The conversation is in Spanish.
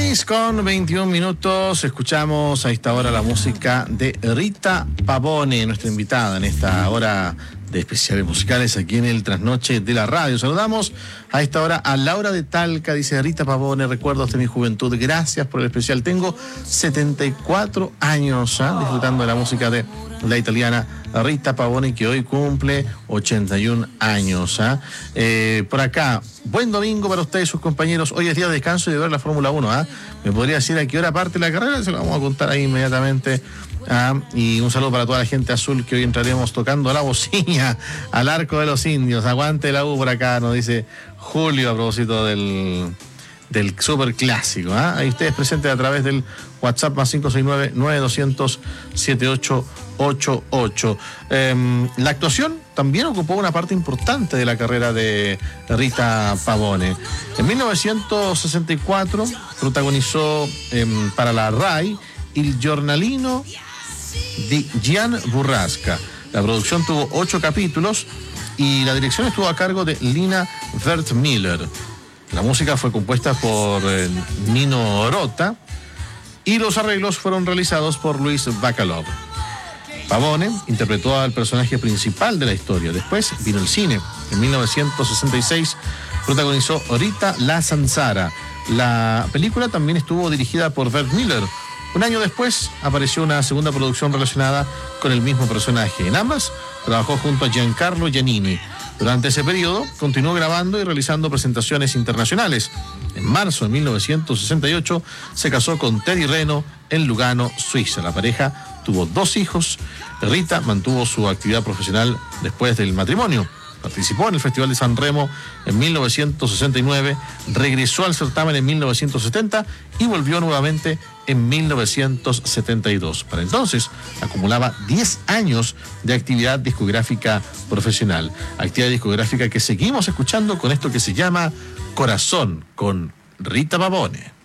6:21. Escuchamos a esta hora la música de Rita Pavone, nuestra invitada en esta hora de especiales musicales aquí en el Trasnoche de la Radio. Saludamos a esta hora a Laura de Talca. Dice: Rita Pavone, recuerdos de mi juventud, gracias por el especial. Tengo 74 años disfrutando de la música de la italiana Rita Pavone, que hoy cumple 81 años. Por acá, buen domingo para ustedes y sus compañeros. Hoy es día de descanso y de ver la Fórmula 1. ¿Me podría decir a qué hora parte la carrera? Se lo vamos a contar ahí inmediatamente. Y un saludo para toda la gente azul, que hoy entraremos tocando la bocina al Arco de los Indios. Aguante la U por acá, nos dice Julio a propósito del super clásico. Ahí ustedes presentes a través del WhatsApp más 569-9200-7888. La actuación también ocupó una parte importante de la carrera de Rita Pavone. En 1964 protagonizó para la RAI Il giornalino di Gian Burrasca. La producción tuvo 8 capítulos y la dirección estuvo a cargo de Lina Wertmüller. La música fue compuesta por Nino Rota y los arreglos fueron realizados por Luis Bacalov. Pavone interpretó al personaje principal de la historia. Después vino el cine. En 1966 protagonizó Rita la Zanzara. La película también estuvo dirigida por Wertmüller. Un año después apareció una segunda producción relacionada con el mismo personaje. En ambas trabajó junto a Giancarlo Giannini. Durante ese periodo continuó grabando y realizando presentaciones internacionales. En marzo de 1968 se casó con Teddy Reno en Lugano, Suiza. La pareja tuvo 2 hijos. Rita mantuvo su actividad profesional después del matrimonio. Participó en el Festival de San Remo en 1969, regresó al certamen en 1970 y volvió nuevamente en 1972. Para entonces acumulaba 10 años de actividad discográfica profesional. Actividad discográfica que seguimos escuchando con esto que se llama Corazón, con Rita Pavone.